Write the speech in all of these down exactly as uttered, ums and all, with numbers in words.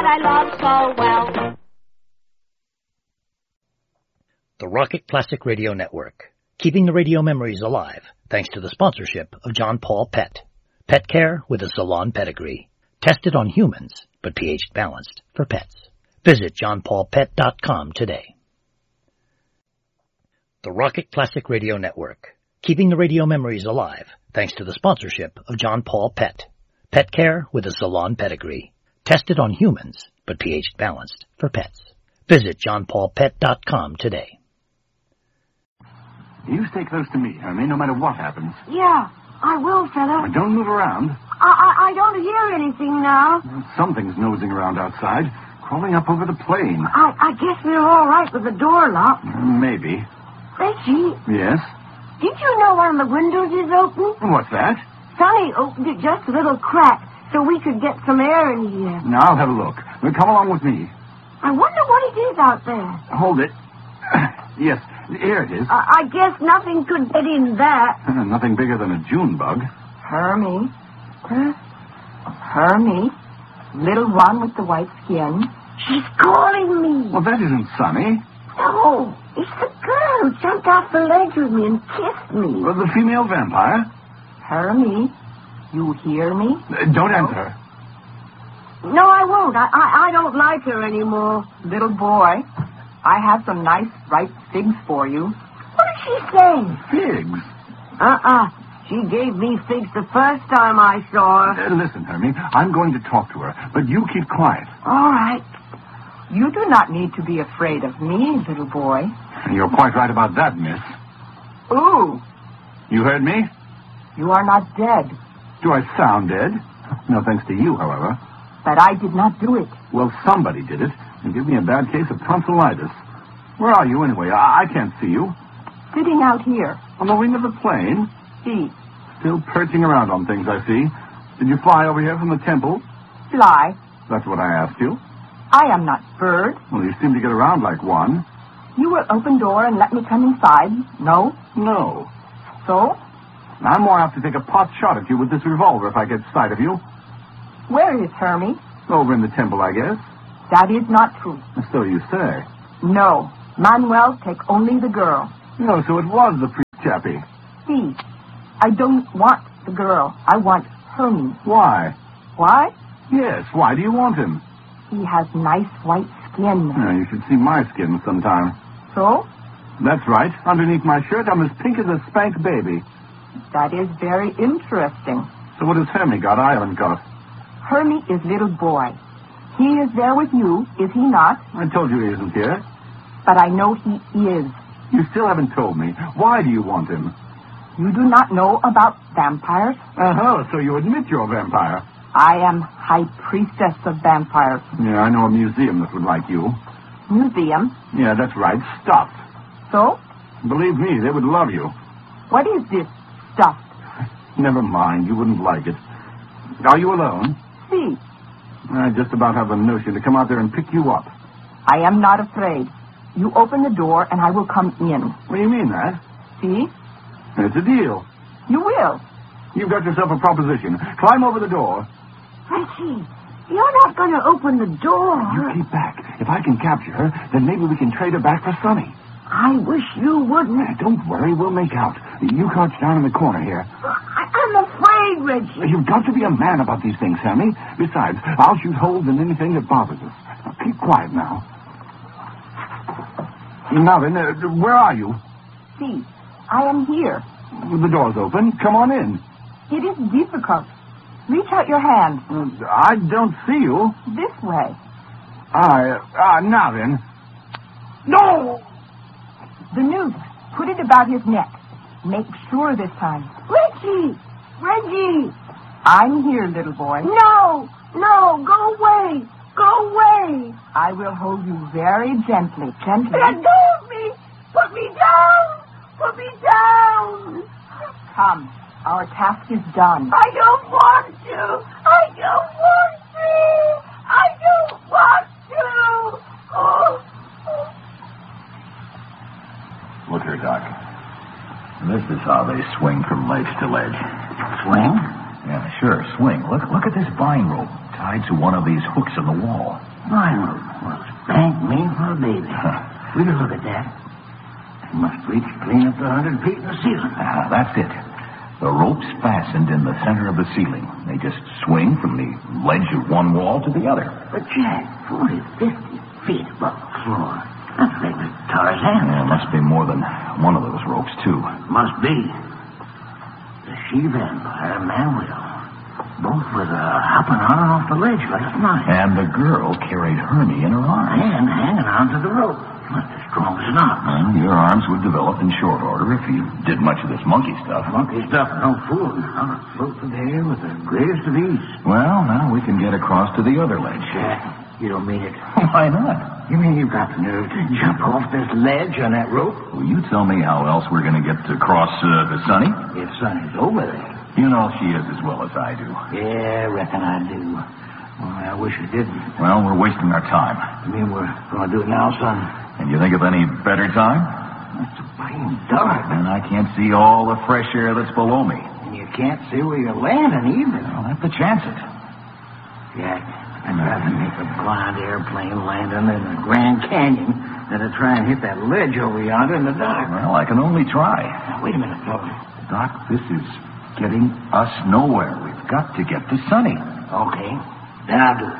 that I love so well. The Rocket Classic Radio Network, keeping the radio memories alive thanks to the sponsorship of John Paul Pet. Pet care with a salon pedigree. Tested on humans, but pH balanced for pets. Visit john paul pet dot com today. The Rocket Classic Radio Network, keeping the radio memories alive thanks to the sponsorship of John Paul Pet. Pet care with a salon pedigree. Tested on humans, but pH balanced for pets. Visit john paul pet dot com today. You stay close to me, Hermie, no matter what happens. Yeah, I will, fella. Don't move around. I, I, I don't hear anything now. Something's nosing around outside, crawling up over the plane. I, I guess we're all right with the door locked. Maybe. Reggie. Yes? Did you know one of the windows is open? What's that? Sonny opened it just a little crack so we could get some air in here. Now I'll have a look. Well, come along with me. I wonder what it is out there. Hold it. Yes, here it is. Uh, I guess nothing could get in that. Nothing bigger than a June bug. Hermie. Huh? Hermie. Little one with the white skin. She's calling me. Well, that isn't Sonny. No, it's the girl who jumped off the ledge with me and kissed me. Well, the female vampire. Hermie, you hear me? Uh, don't answer her. No, I won't. I, I I don't like her anymore. Little boy, I have some nice ripe figs for you. What did she say? Figs? Uh-uh. She gave me figs the first time I saw her. Uh, listen, Hermie, I'm going to talk to her, but you keep quiet. All right. You do not need to be afraid of me, little boy. You're quite right about that, miss. Ooh. You heard me? You are not dead. Do I sound dead? No thanks to you, however. But I did not do it. Well, somebody did it and gave me a bad case of tonsillitis. Where are you, anyway? I, I can't see you. Sitting out here. On the wing of the plane? See. Still perching around on things, I see. Did you fly over here from the temple? Fly. That's what I asked you. I am not bird. Well, you seem to get around like one. You will open door and let me come inside. No? No. So? I'm more apt to take a pot shot at you with this revolver if I get sight of you. Where is Hermie? Over in the temple, I guess. That is not true. So you say. No. Manuel, take only the girl. No, so it was the priest chappie. See, I don't want the girl. I want Hermie. Why? Why? Yes, why do you want him? He has nice white skin. Yeah, you should see my skin sometime. So? That's right. Underneath my shirt, I'm as pink as a spanked baby. That is very interesting. So what has Hermie got I haven't got? Hermie is little boy. He is there with you, is he not? I told you he isn't here. But I know he is. You still haven't told me. Why do you want him? You do not know about vampires? Uh-huh, so you admit you're a vampire. I am High Priestess of Vampires. Yeah, I know a museum that would like you. Museum? Yeah, that's right. Stuffed. So? Believe me, they would love you. What is this stuff? Never mind, you wouldn't like it. Are you alone? See. I just about have a notion to come out there and pick you up. I am not afraid. You open the door and I will come in. What do you mean, that? See? It's a deal. You will. You've got yourself a proposition. Climb over the door. Reggie, you're not going to open the door. You keep back. If I can capture her, then maybe we can trade her back for Sonny. I wish you wouldn't. Uh, don't worry, we'll make out. You crouch down in the corner here. I- I'm afraid, Reggie. You've got to be a man about these things, Sammy. Besides, I'll shoot holes in anything that bothers us. Now, keep quiet now. Now then, uh, where are you? See, I am here. The door's open. Come on in. It is difficult. Reach out your hand. Uh, I don't see you. This way. Ah, uh, now then. No! The noose. Put it about his neck. Make sure this time. Reggie! Reggie! I'm here, little boy. No! No! Go away! Go away! I will hold you very gently. Gently. Let go of me! Put me down! Put me down! Come. Our task is done. I don't want to! I don't want to! I don't want to! Oh. Look here, Doc. This is how they swing from ledge to ledge. Swing? Yeah, sure, swing. Look look at this vine rope. tied to one of these hooks in the wall. Mine will, will spank me for a baby. Huh. Will you look at that? It must reach clean up to one hundred feet in the ceiling. Ah, that's it. The rope's fastened in the center of the ceiling. They just swing from the ledge of one wall to the other. But, Jack, forty, fifty feet above the floor. That's regular Tarzan. Yeah, must be more than one of those ropes, too. Must be. The she-vampire, Manuel. Both was uh, hopping on and off the ledge last night. And the girl carried Hermie in her arms. And hanging on to the rope. Must as strong as an ox. Well, your arms would develop in short order if you did much of this monkey stuff. Monkey stuff, no fooling. How to float through the air with the greatest of ease. Well, now we can get across to the other ledge. Jack, you don't mean it. Why not? You mean you've got the nerve to jump off this ledge on that rope? Well, you tell me how else we're going to get across uh, to Sunny. If Sunny's over there. You know she is as well as I do. Yeah, reckon I do. Well, I wish I didn't. Well, we're wasting our time. You mean we're going to do it now, son? And you think of any better time? It's plain dark. And I can't see all the fresh air that's below me. And you can't see where you're landing either. I'll have to chance it. Jack, I'd rather make a blind airplane landing in the Grand Canyon than to try and hit that ledge over yonder in the dark. Well, I can only try. Now, wait a minute, fella. Doc, this is getting us nowhere. We've got to get to Sunny. Okay, then I'll do it.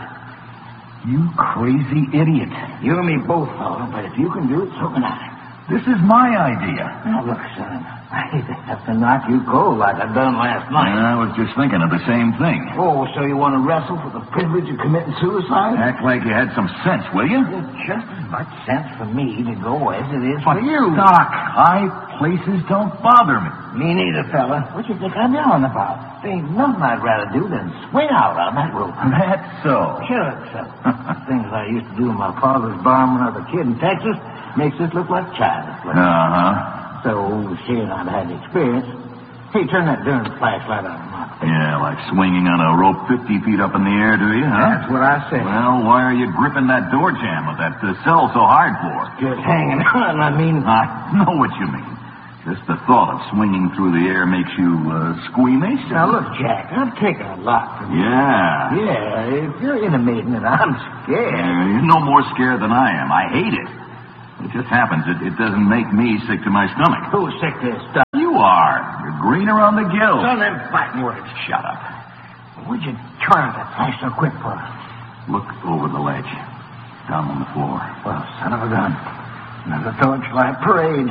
You crazy idiot. You and me both, fella, but if you can do it, so can I. This is my idea. Now, look, son, I hate to have to knock you cold like I done last night. I was just thinking of the same thing. Oh, so you want to wrestle for the privilege of committing suicide? Act like you had some sense, will you? It's just as much sense for me to go as it is for you. Doc, high places don't bother me. Me neither, fella. What you think I'm yelling about? There ain't nothing I'd rather do than swing out on that rope. That's so. Sure, so. Things I used to do in my father's barn when I was a kid in Texas makes us look like child's play. Uh-huh. So, seeing I've had experience, hey, turn that darn flashlight on. Yeah, like swinging on a rope fifty feet up in the air, do you, huh? That's what I say. Well, why are you gripping that door jamb with that uh, cell so hard for? Just hanging on, I mean... I know what you mean. Just the thought of swinging through the air makes you uh, squeamish. Now, look, Jack, I'm taking a lot from you. Yeah. Yeah, if you're intimating that I'm scared... Uh, you're no more scared than I am. I hate it. It just happens. It, it doesn't make me sick to my stomach. Who's sick to his stomach? You are. You're green around the gills. Son, them fighting words. Shut up. What'd you turn that flash so quick for? Look over the ledge. Down on the floor. Well, son of a gun. Another torchlight parade.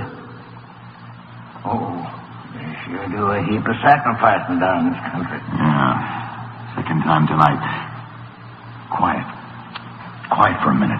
Oh, they sure do a heap of sacrificing down in this country. Yeah. Second time tonight. Quiet. Quiet for a minute.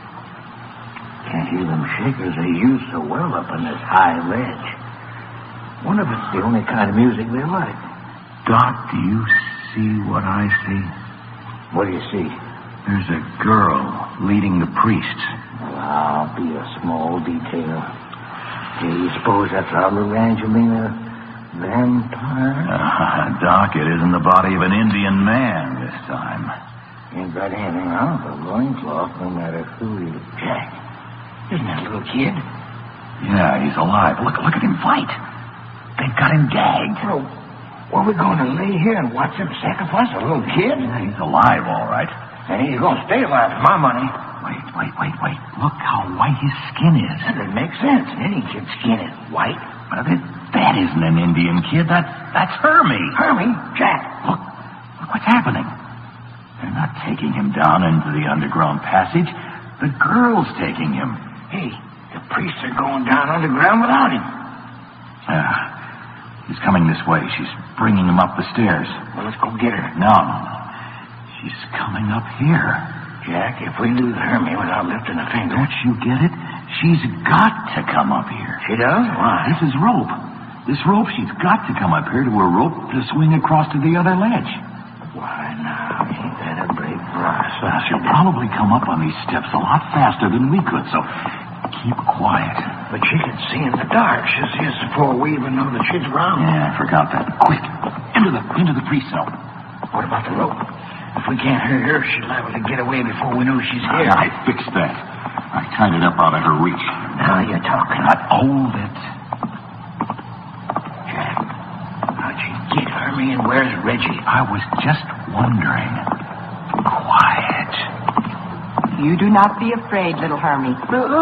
Can't hear them shakers they use so well up on this high ledge. Wonder if it's the only kind of music they like. Doc, do you see what I see? What do you see? There's a girl leading the priests. Well, I'll be a small detail. Do you suppose that's our little Angelina vampire? Uh, Doc, it isn't the body of an Indian man this time. Ain't got anything on the loincloth, no matter who you Jack. Isn't that little kid? Yeah, he's alive. Look, look at him fight. They've got him gagged. Well, were we going to lay here and watch him sacrifice a little kid? Yeah, he's alive, all right. And he's going to stay alive for my money. Wait, wait, wait, wait. Look how white his skin is. That makes sense. Any kid's skin is white. Well, that, that isn't an Indian kid. That's, that's Hermie. Hermie? Jack. Look, look what's happening. They're not taking him down into the underground passage. The girl's taking him. Hey, the priests are going down underground without him. Yeah. He's coming this way. She's bringing him up the stairs. Well, let's go get her. No, no, no. She's coming up here. Jack, if we lose Hermie without lifting a finger... Don't you get it? She's got to come up here. She does? Why? This is rope. This rope, she's got to come up here to a rope to swing across to the other ledge. Why, now, ain't that a brave price? Well, she'll probably come up on these steps a lot faster than we could, so keep quiet. But she can see in the dark. She'll see us before we even know that she's around. Yeah, I forgot that. Quick, into the into the priest cell. What about the rope? If we can't hurt her, she's liable to get away before we know she's here. I fixed that. I tied it up out of her reach. Now you're talking. Now, hold it. Jack, how'd she get Hermie and where's Reggie? I was just wondering. You do not be afraid, little Hermie.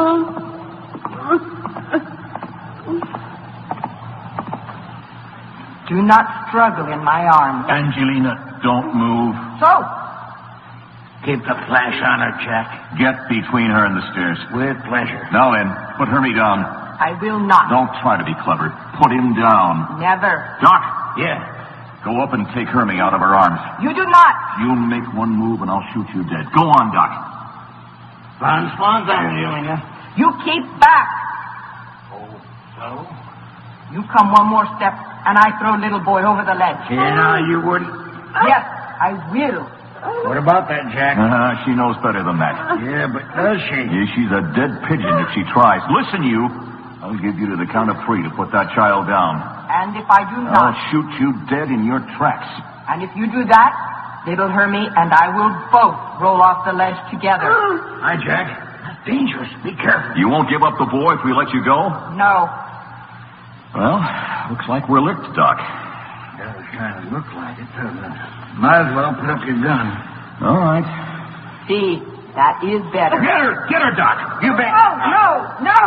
Do not struggle in my arms. Angelina, don't move. So, Keep the flash on her, Jack. Get between her and the stairs. With pleasure. Now then, put Hermie down. I will not. Don't try to be clever. Put him down. Never. Doc, Yeah. go up and take Hermie out of her arms. You do not. You make one move and I'll shoot you dead. Go on, Doc. Bon Swan's Angelina. You keep back. Oh, so? You come one more step, and I throw little boy over the ledge. Yeah, now you wouldn't. Yes, I will. What about that, Jack? Uh, she knows better than that. Yeah, but does she? Yeah, she's a dead pigeon if she tries. Listen, you. I'll give you to the count of three to put that child down. And if I do I'll not, shoot you dead in your tracks. and if you do that, little Hermie and I will both roll off the ledge together. Hi, Jack. That's dangerous. Be careful. You won't give up the boy if we let you go? No. Well, looks like we're licked, Doc. Does kind of look like it, doesn't it? Might as well put up your gun. All right. See, that is better. Get her! Get her, Doc! You bet. No, no, no!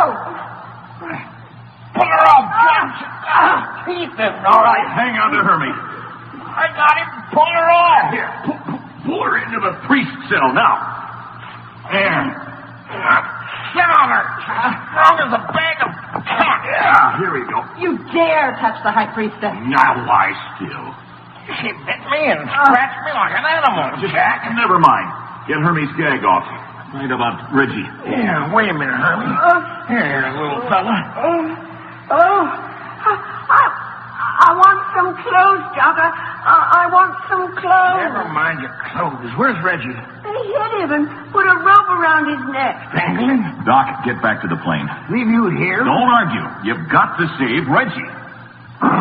Pull her off, Jack. Ah, keep him. All right, hang on to Hermie. I got him. Pull her off. Here, pull, pull her into the priest cell now. There. Get on her. Strong as a bag of cotton. Yeah, here we go. You dare touch the high priestess. Now lie still. She bit me and scratched me like an animal, Jack. Never mind. Get Hermie's gag off. Right about Reggie. Yeah, wait a minute, Hermie. Here, little fella. Oh, I, I want some clothes, Doc. I, I want some clothes. Never mind your clothes. Where's Reggie? They hit him and put a rope around his neck. Dangling? Doc, get back to the plane. Leave you here? Don't argue. You've got to save Reggie.